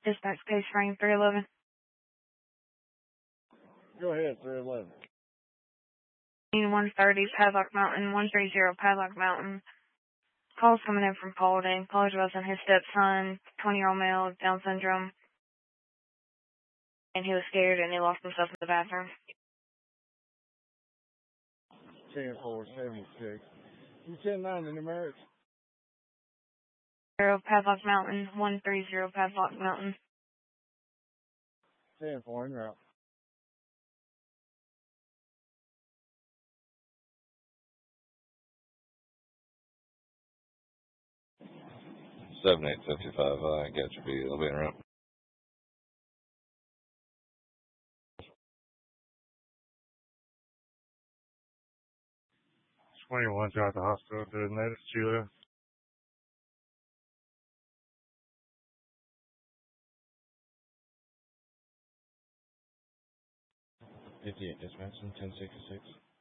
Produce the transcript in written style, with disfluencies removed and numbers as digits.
Dispatch case frame 311. Go ahead, 311. 130 Padlock Mountain, 130 Padlock Mountain. Call's coming in from Paulding. Apologizes on his stepson, 20-year-old male, Down syndrome. And he was scared and he lost himself in the bathroom. 10-4-76. You 10-9 in the marriage? 0 Padlock Mountain, 130 Padlock Mountain. 10-4 en route. Seven 855. I got your beat. I'll be in route. 21's out the hospital, doing that. It's Julia. Dispatch 1066.